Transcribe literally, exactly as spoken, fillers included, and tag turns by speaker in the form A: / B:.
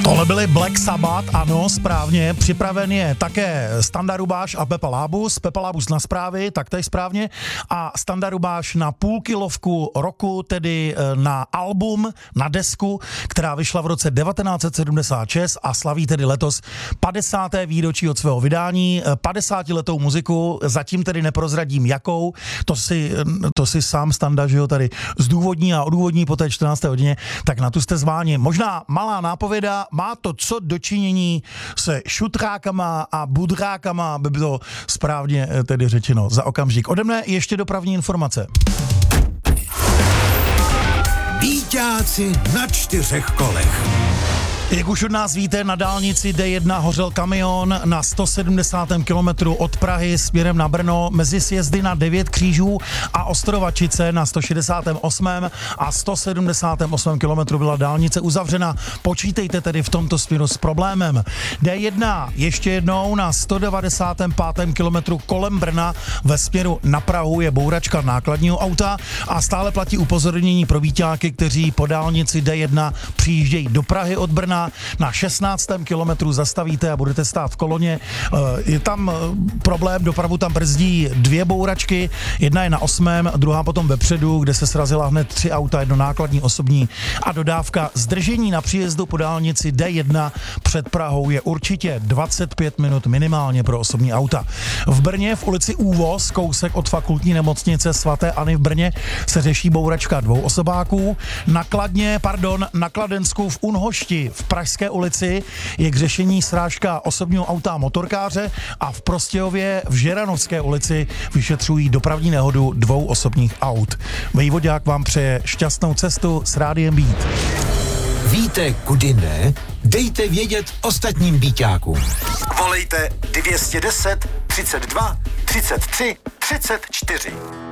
A: Tohle byli Black Sabbath, ano, správně. Připraven je také Standa Rubáš a Pepa Lábus. Pepa Lábus na zprávy, taktéž správně. A Standa Rubáš na půlkilovku roku, tedy na album, na desku, která vyšla v roce devatenáct set sedmdesát šest a slaví tedy letos padesáté výročí od svého vydání. padesátiletou muziku, zatím tedy neprozradím jakou, to si, to si sám Standa, že jo, tady zdůvodní a odůvodní po té čtrnácté hodině, tak na tu jste zváni. Možná malá nápověda, má to co dočinění se šutrákama a budrákama, by bylo správně tedy řečeno. Za okamžik. Ode mne ještě dopravní informace.
B: Víťáci na čtyřech kolech.
A: Jak už od nás víte, na dálnici D jedna hořel kamion na sto sedmdesátém kilometru od Prahy směrem na Brno mezi sjezdy na Devět křížů a Ostrovačice na sto šedesátém osmém a sto sedmdesátém osmém kilometru byla dálnice uzavřena. Počítejte tedy v tomto směru s problémem. D jedna ještě jednou na sto devadesátém pátém kilometru kolem Brna ve směru na Prahu je bouračka nákladního auta a stále platí upozornění pro víťáky, kteří po dálnici D jedna přijíždějí do Prahy od Brna. Na šestnáctém kilometru zastavíte a budete stát v koloně. Je tam problém, dopravu tam brzdí dvě bouračky, jedna je na osmém, druhá potom vepředu, kde se srazila hned tři auta, jedno nákladní, osobní a dodávka. Zdržení na příjezdu po dálnici D jedna před Prahou je určitě dvacet pět minut minimálně pro osobní auta. V Brně v ulici Úvoz, kousek od fakultní nemocnice svaté Anny v Brně, se řeší bouračka dvou osobáků. Na Kladně, pardon, na Kladensku v Unhošti v Pražské ulici je k řešení srážka osobního auta a motorkáře a v Prostějově v Žeranovské ulici vyšetřují dopravní nehodu dvou osobních aut. Vejvodák vám přeje šťastnou cestu s Rádiem Beat.
B: Víte, kudy ne? Dejte vědět ostatním víťákům.
C: Volejte dvě stě deset, třicet dva, třicet tři, třicet čtyři.